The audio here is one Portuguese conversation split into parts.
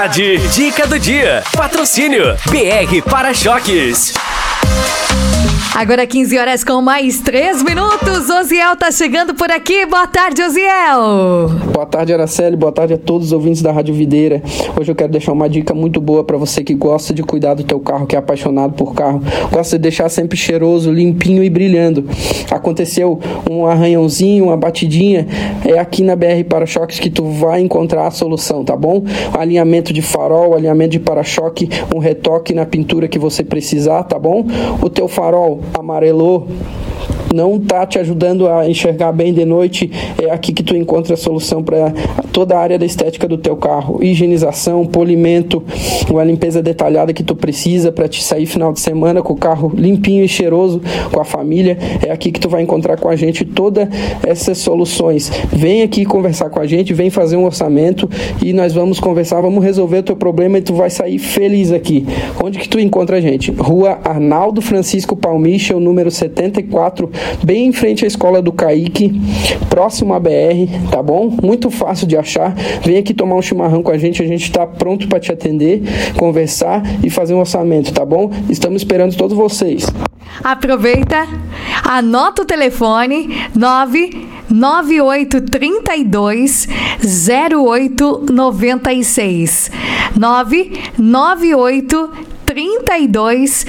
Dica do dia. Patrocínio BR Para-Choques. Agora 15 horas com mais 3 minutos. Osiel tá chegando por aqui. Boa tarde, Osiel. Boa tarde, Araceli. Boa tarde a todos os ouvintes da Rádio Videira. Hoje eu quero deixar uma dica muito boa para você que gosta de cuidar do teu carro, que é apaixonado por carro, gosta de deixar sempre cheiroso, limpinho e brilhando. Aconteceu um arranhãozinho, uma batidinha, é aqui na BR Para-Choques que tu vai encontrar a solução, tá bom? Alinhamento de farol, alinhamento de para-choque, um retoque na pintura que você precisar, tá bom? O teu farol amarelou, não tá te ajudando a enxergar bem de noite, é aqui que tu encontra a solução para toda a área da estética do teu carro. Higienização, polimento, uma limpeza detalhada que tu precisa para te sair final de semana com o carro limpinho e cheiroso com a família. É aqui que tu vai encontrar com a gente todas essas soluções. Vem aqui conversar com a gente, vem fazer um orçamento e nós vamos conversar, vamos resolver o teu problema e tu vai sair feliz aqui. Onde que tu encontra a gente? Rua Arnaldo Francisco Palmicha, o número 74, bem em frente à Escola do Caique, próximo à BR, tá bom? Muito fácil de achar. Vem aqui tomar um chimarrão com a gente está pronto para te atender, conversar e fazer um orçamento, tá bom? Estamos esperando todos vocês. Aproveita, anota o telefone 99832 0896 99832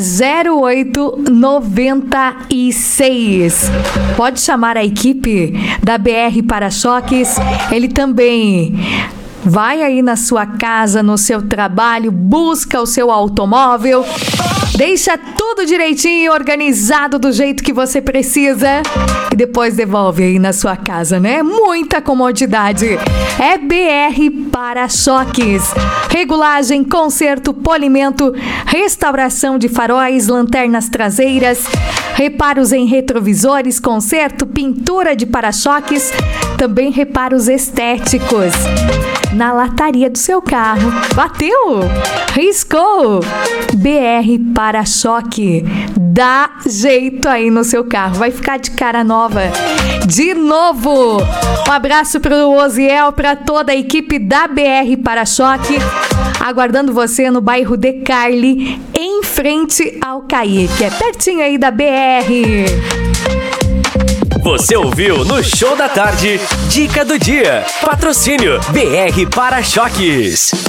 0896. Pode chamar a equipe da BR Para-Choques. Ele também vai aí na sua casa, no seu trabalho, busca o seu automóvel, deixa tudo direitinho, organizado do jeito que você precisa e depois devolve aí na sua casa, né? Muita comodidade. É BR Para-Choques. Regulagem, conserto, polimento, restauração de faróis, lanternas traseiras, reparos em retrovisores, conserto, pintura de para-choques, também reparos estéticos. Na lataria do seu carro. Bateu? Riscou? BR Para-Choque. Dá jeito aí no seu carro. Vai ficar de cara nova. De novo. Um abraço pro Osiel, para toda a equipe da BR Para-Choque. Aguardando você no bairro de Carli, em frente ao Caique. É pertinho aí da BR. Você ouviu no Show da Tarde, Dica do Dia. Patrocínio BR Para-Choques.